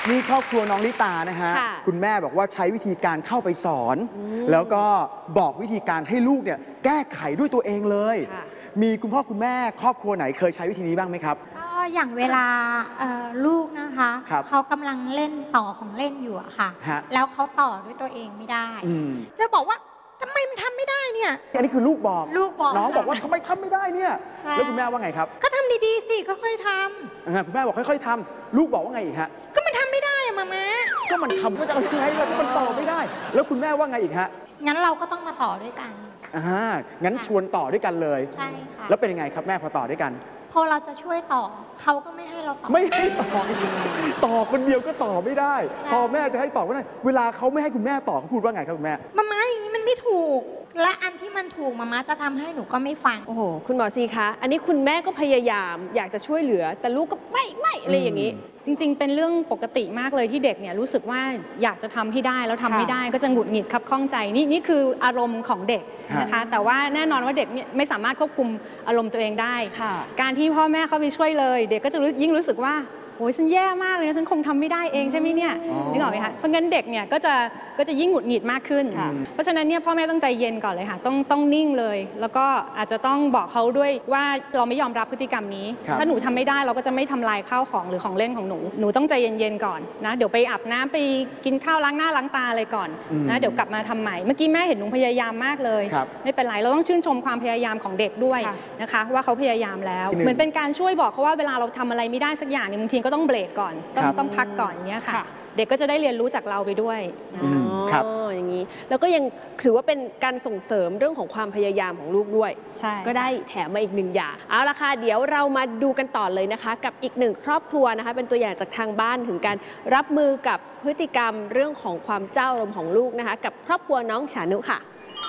นี่ครอบครัวน้องลิตานะฮะคุณแม่บอกว่าใช้วิธีการเข้าไปสอนแล้วก็บอกวิธีการให้ลูกเนี่ยแก้ไขด้วยตัวเองเลยมีคุณพ่อคุณแม่ครอบครัวไหนเคยใช้วิธีนี้บ้างไหมครับก็อย่างเวลาลูกนะคะเขากำลังเล่นต่อของเล่นอยู่อะค่ะแล้วเขาต่อด้วยตัวเองไม่ได้จะบอกว่าทำไมมันทำไม่ได้เนี่ยอันนี้คือลูกบอกน้องบอกว่าทำไมทำไม่ได้เนี่ยแล้วคุณแม่ว่าไงครับก็ทำดีๆสิค่อยๆทำคุณแม่บอกค่อยๆทำลูกบอกว่าไงอีกฮะก็มันทำไม่ได้อะมาม่าก็มันทำก็จะเอายังไงล่ะมันต่อไม่ได้แล้วคุณแม่ว่าไงอีกฮะงั้นเราก็ต้องมาต่อด้วยกันงั้นชวนต่อด้วยกันเลยใช่ค่ะแล้วเป็นยังไงครับแม่พอต่อด้วยกันพอเราจะช่วยต่อเขาก็ไม่ให้เราต่อไม่ให้ต่อคนเดียวก็ต่อไม่ได้พอแม่จะให้ต่อก็ได้เวลาเขาไม่ให้คุณแม่ต่อเขาพูดว่าไงครับคุณแม่มาอย่างนี้มันไม่ถูกและอันที่มันถูกมาจะทำให้หนูก็ไม่ฟังโอ้โหคุณหมอซีคะอันนี้คุณแม่ก็พยายามอยากจะช่วยเหลือแต่ลูกก็ไม่อะไรอย่างนี้จริงๆเป็นเรื่องปกติมากเลยที่เด็กเนี่ยรู้สึกว่าอยากจะทำให้ได้แล้วทำไม่ได้ก็จะหงุดหงิดคับข้องใจนี่คืออารมณ์ของเด็กนะคะแต่ว่าแน่นอนว่าเด็กไม่สามารถควบคุมอารมณ์ตัวเองได้การที่พ่อแม่เข้าไปช่วยเลยเด็กก็จะยิ่งรู้สึกว่าโอ้ยฉันแย่มากเลยนะฉันคงทำไม่ได้เองใช่ไหมเนี่ยนึกออกไหมคะเพราะงั้นเด็กเนี่ยก็จะยิ่งหงุดหงิดมากขึ้นเพราะฉะนั้นเนี่ยพ่อแม่ต้องใจเย็นก่อนเลยค่ะต้องนิ่งเลยแล้วก็อาจจะต้องบอกเขาด้วยว่าเราไม่ยอมรับพฤติกรรมนี้ถ้าหนูทำไม่ได้เราก็จะไม่ทำลายข้าวของหรือของเล่นของหนูต้องใจเย็นๆก่อนนะเดี๋ยวไปอาบน้ำไปกินข้าวล้างหน้าล้างตาอะไรก่อนนะเดี๋ยวกลับมาทำใหม่เมื่อกี้แม่เห็นหนูพยายามมากเลยไม่เป็นไรเราต้องชื่นชมความพยายามของเด็กด้วยนะคะว่าเขาพยายามแล้วเหมือนเป็นการช่วยบอกเขาว่าเวลาเราทำอะไรไม่ได้สักอย่างบางทีก็ต้องเบรกก่อนต้องพักก่อนเนี้ยค่ะเด็กก็จะได้เรียนรู้จากเราไปด้วยครับอย่างนี้แล้วก็ยังถือว่าเป็นการส่งเสริมเรื่องของความพยายามของลูกด้วยใช่ก็ได้แถมมาอีกหนึ่งอย่างเอาละค่ะเดี๋ยวเรามาดูกันต่อเลยนะคะกับอีกหนึ่งครอบครัวนะคะเป็นตัวอย่างจากทางบ้านถึงการรับมือกับพฤติกรรมเรื่องของความเจ้าอารมณ์ของลูกนะคะกับครอบครัวน้องฉานุค่ะ